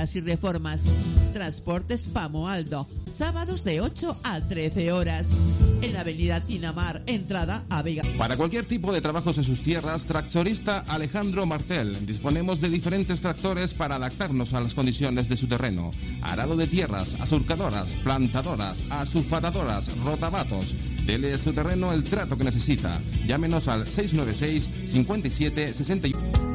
mejoras y reformas. Transportes Pamo Aldo, sábados de 8 a 13 horas. En la avenida Tinamar, entrada a Vega. Para cualquier tipo de trabajos en sus tierras, Tractorista Alejandro Martel. Disponemos de diferentes tractores para adaptarnos a las condiciones de su terreno. Arado de tierras, asurcadoras, plantadoras, asulfatadoras, rotabatos. Dele a su terreno el trato que necesita. Llámenos al 696 57 61.